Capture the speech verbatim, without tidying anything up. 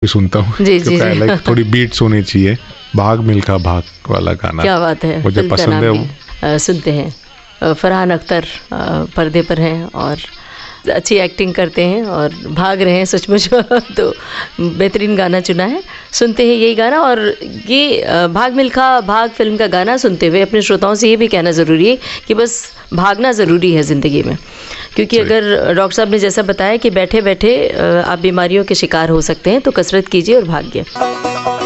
सुनता हूँ जी, जी, जी। लाइक थोड़ी बीट्स होनी चाहिए। भाग मिल्खा भाग वाला गाना, क्या बात है, मुझे फिल्म का पसंद नाम है भी, वो। अ, सुनते हैं। अ, फरहान अख्तर अ, पर्दे पर हैं और अच्छी एक्टिंग करते हैं और भाग रहे हैं सचमुच तो बेहतरीन गाना चुना है। सुनते हैं यही गाना, और ये अ, भाग मिल्खा भाग फिल्म का गाना सुनते हुए अपने श्रोताओं से ये भी कहना ज़रूरी है कि बस भागना ज़रूरी है ज़िंदगी में, क्योंकि सही। अगर डॉक्टर साहब ने जैसा बताया कि बैठे बैठे अ, आप बीमारियों के शिकार हो सकते हैं, तो कसरत कीजिए और भागिए।